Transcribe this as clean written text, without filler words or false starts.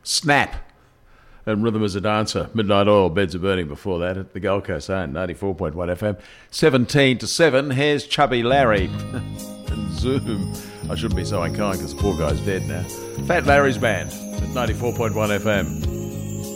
Snap. And Rhythm as a Dancer. Midnight Oil, Beds are Burning before that at the Gold Coast, 94.1 FM. 17 to 7, here's Chubby Larry. And Zoom. I shouldn't be so unkind because the poor guy's dead now. Fat Larry's Band at 94.1 FM.